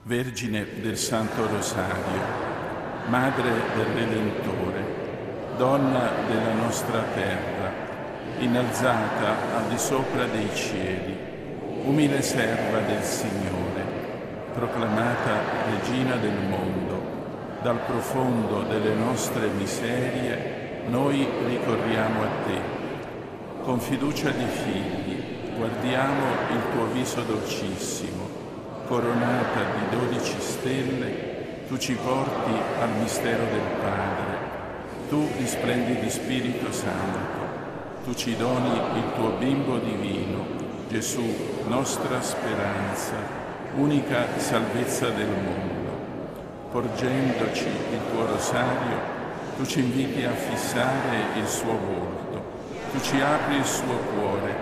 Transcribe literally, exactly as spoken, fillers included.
Vergine del Santo Rosario, Madre del Redentore, Donna della nostra terra, innalzata al di sopra dei cieli, umile serva del Signore, proclamata Regina del mondo, dal profondo delle nostre miserie noi ricorriamo a te. Con fiducia di figli guardiamo il tuo viso dolcissimo, coronata di dodici stelle, tu ci porti al mistero del Padre, tu risplendi di Spirito Santo, tu ci doni il tuo bimbo divino, Gesù, nostra speranza, unica salvezza del mondo. Porgendoci il tuo rosario, tu ci inviti a fissare il suo volto, tu ci apri il suo cuore